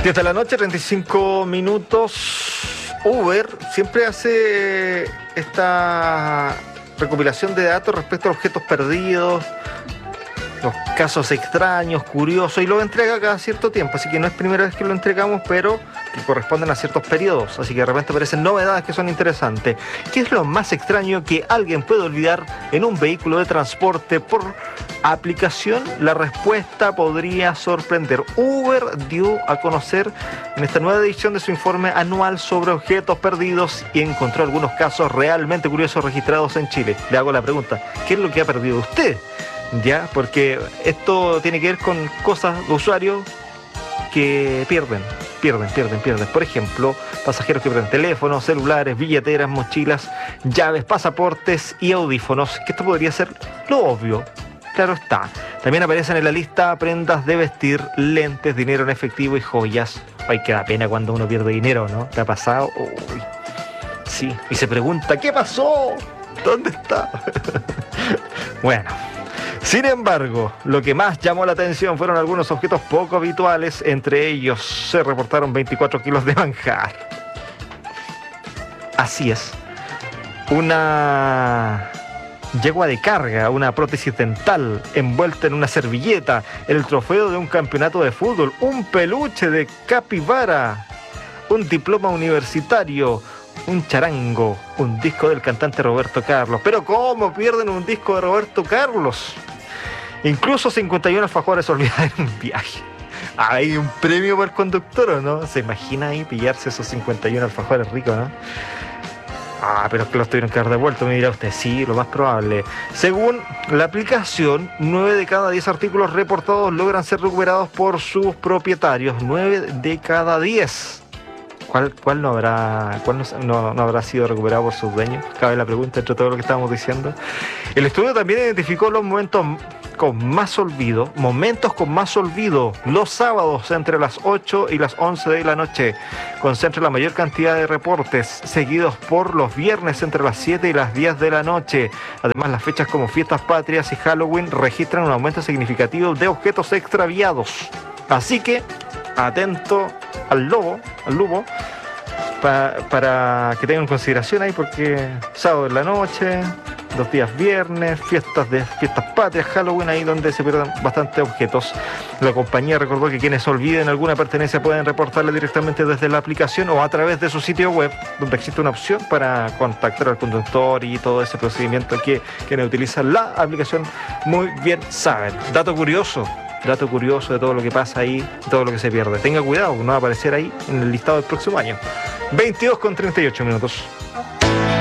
10 de la noche, 35 minutos. Uber siempre hace esta recopilación de datos respecto a objetos perdidos, los casos extraños, curiosos, y lo entrega cada cierto tiempo, así que no es primera vez que lo entregamos, pero que corresponden a ciertos periodos, así que de repente aparecen novedades que son interesantes. ¿Qué es lo más extraño que alguien puede olvidar en un vehículo de transporte por aplicación? La respuesta podría sorprender. Uber dio a conocer en esta nueva edición de su informe anual sobre objetos perdidos y encontró algunos casos realmente curiosos registrados en Chile. Le hago la pregunta, ¿qué es lo que ha perdido usted? Ya, porque esto tiene que ver con cosas de usuarios que pierden. Por ejemplo, pasajeros que pierden teléfonos, celulares, billeteras, mochilas, llaves, pasaportes y audífonos, que esto podría ser lo obvio. Claro está. También aparecen en la lista prendas de vestir, lentes, dinero en efectivo y joyas. Ay, que da pena cuando uno pierde dinero, ¿no? ¿Te ha pasado? Uy. Sí. Y se pregunta, ¿qué pasó? ¿Dónde está? Bueno. Sin embargo, lo que más llamó la atención fueron algunos objetos poco habituales. Entre ellos se reportaron 24 kilos de manjar. Así es. Una yegua de carga, una prótesis dental envuelta en una servilleta, el trofeo de un campeonato de fútbol, un peluche de capibara, un diploma universitario, un charango, un disco del cantante Roberto Carlos. ¿Pero cómo pierden un disco de Roberto Carlos? Incluso 51 alfajores olvidados en un viaje. Hay un premio por conductor, ¿o no? ¿Se imagina ahí pillarse esos 51 alfajores ricos, no? Pero es que los tuvieron que haber devuelto, me dirá usted. Sí, lo más probable. Según la aplicación, 9 de cada 10 artículos reportados logran ser recuperados por sus propietarios. 9 de cada 10. ¿Cuál no habrá sido recuperado por sus dueños? Cabe la pregunta entre todo lo que estábamos diciendo. El estudio también identificó los momentos con más olvido, los sábados entre las 8 y las 11 de la noche. Concentra la mayor cantidad de reportes, seguidos por los viernes entre las 7 y las 10 de la noche. Además, las fechas como Fiestas Patrias y Halloween registran un aumento significativo de objetos extraviados. Así que, atento al lobo, para que tengan consideración ahí, porque sábado en la noche, 2 días viernes, fiestas patrias, Halloween, ahí donde se pierden bastantes objetos. La compañía recordó que quienes olviden alguna pertenencia pueden reportarla directamente desde la aplicación o a través de su sitio web, donde existe una opción para contactar al conductor y todo ese procedimiento que quienes utilizan la aplicación muy bien saben. Dato curioso de todo lo que pasa ahí, todo lo que se pierde. Tenga cuidado, no va a aparecer ahí en el listado del próximo año. 22:38 minutos.